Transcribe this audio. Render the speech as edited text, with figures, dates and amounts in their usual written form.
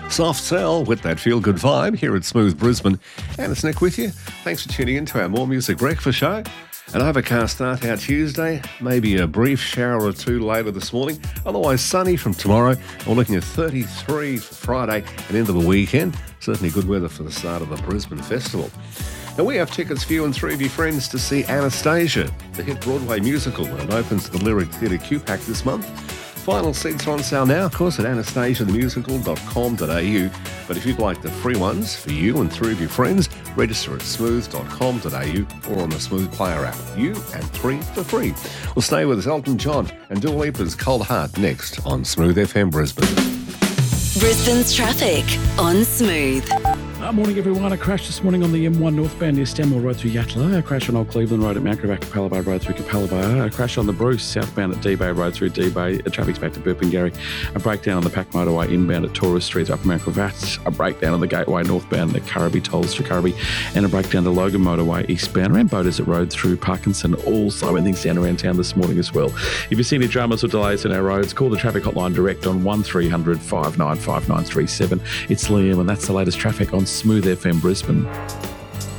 Soft Cell with that feel-good vibe here at Smooth Brisbane. And it's Nick with you. Thanks for tuning in to our More Music Breakfast show. An overcast start our Tuesday, maybe a brief shower or two later this morning. Otherwise sunny from tomorrow. We're looking at 33 for Friday and into the weekend. Certainly good weather for the start of the Brisbane Festival. Now we have tickets for you and three of your friends to see Anastasia, the hit Broadway musical, when it opens at the Lyric Theatre QPAC this month. Final seats are on sale now, of course, at anastasiathemusical.com.au. But if you'd like the free ones for you and three of your friends, register at smooth.com.au or on the Smooth Player app. You and three for free. We'll stay with us, Elton John and Dua Lipa's Cold Heart next on Smooth FM Brisbane. Brisbane's traffic on Smooth. Morning, everyone. A crash this morning on the M1 northbound near Stanmore Road through Yatala. A crash on Old Cleveland Road at Mount Gravatt, Capella Bay Road through Capella Bay. A crash on the Bruce southbound at D-Bay Road through D-Bay. Traffic's back to Burpengary. A breakdown on the Pack Motorway inbound at Taurus Street up Mount Gravatt. A breakdown on the Gateway northbound at Currabee Tolls through Currabee. And a breakdown to Logan Motorway eastbound around Beaudesert Road through Parkinson. All slowing things down around town this morning as well. If you see any dramas or delays on our roads, call the traffic hotline direct on 1300 595937. It's Liam, and that's the latest traffic on Smooth FM Brisbane.